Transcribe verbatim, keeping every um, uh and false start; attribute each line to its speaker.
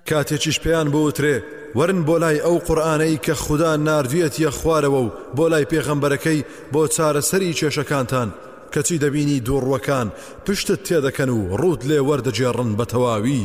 Speaker 1: کاتێکیش پێیان بوترێ ورن بۆ لای ئەو قورئانەی کە خوددا ناردوێتیە خوارەوە و بۆ لای پێغەمبەرەکەی بۆ چارەسەری کێشەکانتان کەچی دەبینی دووڕوەکان پشتت تێدەکەن و ڕوود لێ وەردەجێڕن بە تەواوی.